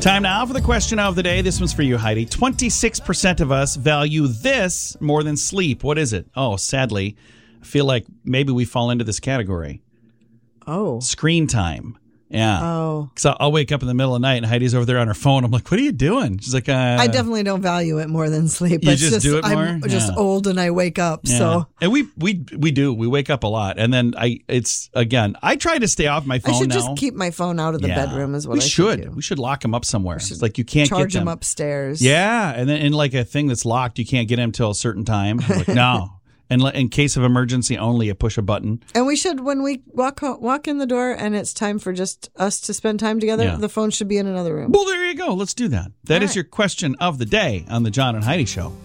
Time now for the question of the day. This one's for you, Heidi. 26% of us value this more than sleep. What is it? Oh, sadly, I feel like maybe we fall into this category. Oh. Screen time. Yeah. Oh. Because I'll wake up in the middle of the night and Heidi's over there on her phone. I'm like, what are you doing? She's like, I definitely don't value it more than sleep. You It's just do it more? I'm just old and I wake up. Yeah. So. And we do. We wake up a lot. And then I try to stay off my phone now. I should just keep my phone out of the bedroom is what I should do. We should lock them up somewhere. It's like you can't charge get them them upstairs. Yeah. And then in like a thing that's locked, you can't get them till a certain time. I'm like, no. And in case of emergency only, you push a button. And we should, when we walk in the door and it's time for just us to spend time together, the phone should be in another room. Well, there you go. Let's do that. That is your question of the day on the John and Heidi Show.